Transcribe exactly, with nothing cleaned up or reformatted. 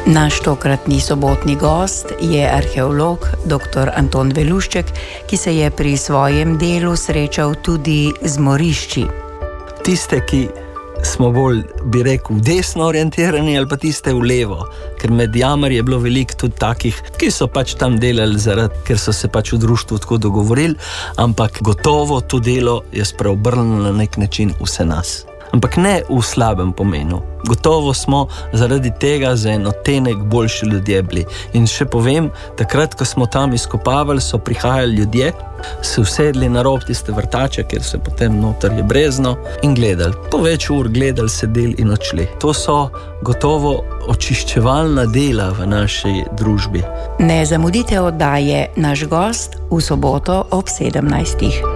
Naš tokratni sobotni gost je arheolog doktor Anton Velušček, ki se je pri svojem delu srečal tudi z morišči. Tiste, ki smo bolj, bi rekel, desno orientirani ali pa tiste v levo, ker med jamar je bilo veliko tudi takih, ki so pač tam delali zaradi, ker so se pač v društvu tako dogovorili, ampak gotovo to delo je spreobrnilo na nek način vse nas. Ampak ne v slabem pomenu. Gotovo smo zaradi tega za en odtenek boljši ljudje bili. In še povem, takrat, ko smo tam izkopavali, so prihajali ljudje, se usedli na rob tiste vrtače, kjer se potem noter je brezno, in gledali. Po več ur gledali, sedeli in odšli. To so gotovo očiščevalna dela v naši družbi. Ne zamudite oddaje Naš gost v soboto ob sedemnajstih.